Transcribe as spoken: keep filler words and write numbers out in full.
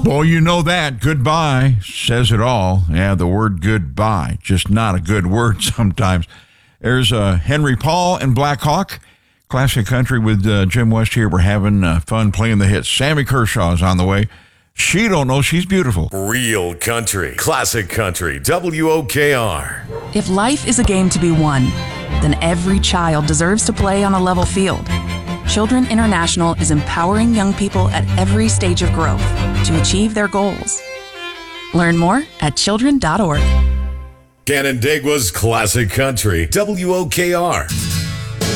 Well, you know that. Goodbye says it all. Yeah, the word goodbye, just not a good word sometimes. There's uh, Henry Paul and Black Hawk. Classic Country with uh, Jim West here. We're having uh, fun playing the hits. Sammy Kershaw is on the way. She don't know she's beautiful. Real country. Classic Country. W O K R. If life is a game to be won, then every child deserves to play on a level field. Children International is empowering young people at every stage of growth to achieve their goals. Learn more at children dot org. Canandaigua's Classic Country. W O K R.